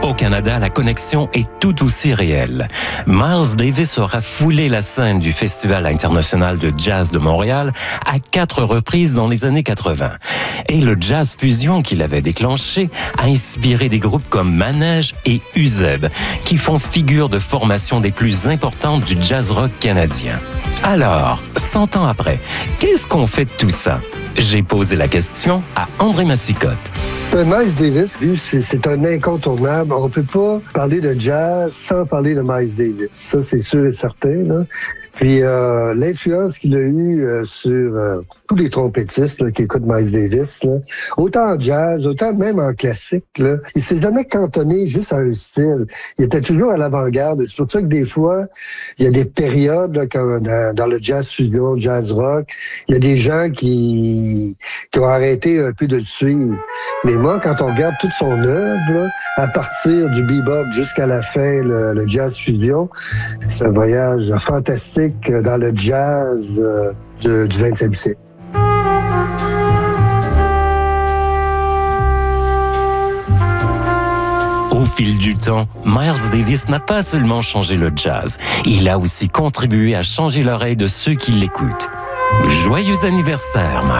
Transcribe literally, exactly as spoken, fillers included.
Au Canada, la connexion est tout aussi réelle. Miles Davis aura foulé la scène du Festival international de jazz de Montréal à quatre reprises dans les années quatre-vingt. Et le jazz fusion qu'il avait déclenché a inspiré des groupes comme Manège et Uzeb, qui font figure de formation des plus importantes du jazz rock canadien. Alors, cent ans après, qu'est-ce qu'on fait de tout ça? J'ai posé la question à André Massicotte. Miles Davis, lui, c'est, c'est un incontournable. On ne peut pas parler de jazz sans parler de Miles Davis. Ça, c'est sûr et certain, là. Puis euh, l'influence qu'il a eue euh, sur euh, tous les trompettistes là, qui écoutent Miles Davis, là, autant en jazz, autant même en classique, là, il s'est jamais cantonné juste à un style. Il était toujours à l'avant-garde. C'est pour ça que des fois, il y a des périodes là, quand, dans, dans le jazz fusion, jazz rock, il y a des gens qui, qui ont arrêté un peu de le suivre. Mais moi, quand on regarde toute son œuvre, là, à partir du bebop jusqu'à la fin, le, le jazz fusion, c'est un voyage fantastique dans le jazz euh, de, du vingtième siècle. Au fil du temps, Miles Davis n'a pas seulement changé le jazz, il a aussi contribué à changer l'oreille de ceux qui l'écoutent. Joyeux anniversaire, Miles!